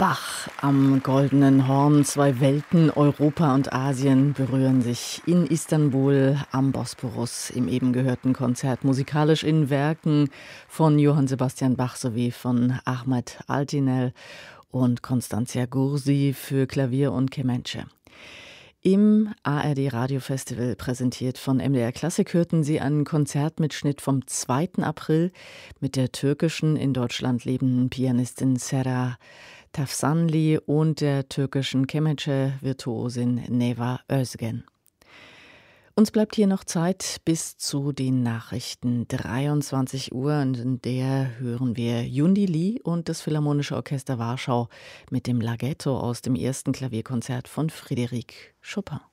Bach am Goldenen Horn, zwei Welten, Europa und Asien, berühren sich in Istanbul am Bosporus im eben gehörten Konzert, musikalisch in Werken von Johann Sebastian Bach sowie von Ahmet Altinel und Constantia Gursi für Klavier und Kemençe. Im ARD Radiofestival, präsentiert von MDR Klassik, hörten Sie einen Konzertmitschnitt vom 2. April mit der türkischen, in Deutschland lebenden Pianistin Sera Tafsanli und der türkischen Kemençe-Virtuosin Neva Özgen. Uns bleibt hier noch Zeit bis zu den Nachrichten 23 Uhr, und in der hören wir Yundi Lee und das Philharmonische Orchester Warschau mit dem Larghetto aus dem ersten Klavierkonzert von Frédéric Chopin.